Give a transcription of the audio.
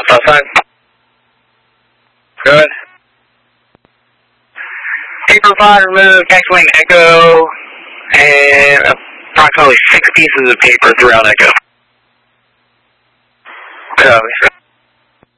Outside. Good. Paper 5, remove X-Wing Echo, and approximately 6 pieces of paper throughout Echo. Copy.